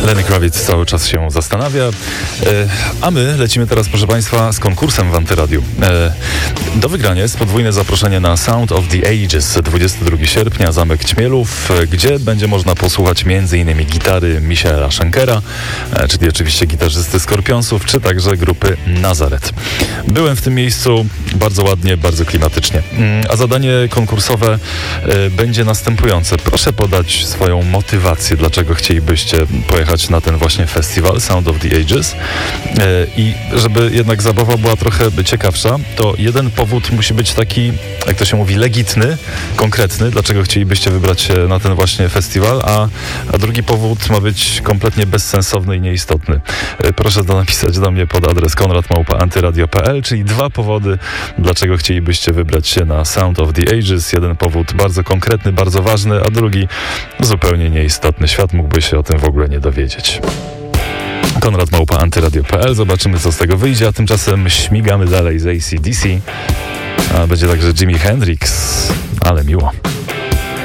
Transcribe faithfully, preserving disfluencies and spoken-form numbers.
Lenny Kravitz cały czas się zastanawia, e, a my lecimy teraz, proszę Państwa, z konkursem w Antyradiu. E, do wygrania jest podwójne zaproszenie na Sound of the Ages dwudziestego drugiego sierpnia, Zamek Ćmielów, e, gdzie będzie można posłuchać m.in. gitary Michaela Schenkera, e, czyli oczywiście gitarzysty Skorpionsów, czy także grupy Nazaret. Byłem w tym miejscu, bardzo ładnie, bardzo klimatycznie. Mm, a zadanie konkursowe e, będzie następujące. Proszę podać swoją motywację, dlaczego chcielibyście pojechać na ten właśnie festiwal Sound of the Ages. E, I żeby jednak zabawa była trochę ciekawsza, to jeden powód musi być taki, jak to się mówi, legitny, konkretny, dlaczego chcielibyście wybrać się na ten właśnie festiwal, a, a drugi powód ma być kompletnie bezsensowny i nieistotny. E, proszę to napisać do mnie pod adres konrad małpa antyradio kropka p l, czyli dwa powody, dlaczego chcielibyście wybrać się na Sound of the Ages. Jeden powód bardzo konkretny, bardzo ważny, a drugi zupełnie nieistotny. Świat mógłby się o tym w ogóle nie dowiedzieć. konrad małpa antyradio kropka p l. Zobaczymy, co z tego wyjdzie, a tymczasem śmigamy dalej z A C D C. A będzie także Jimi Hendrix, ale miło.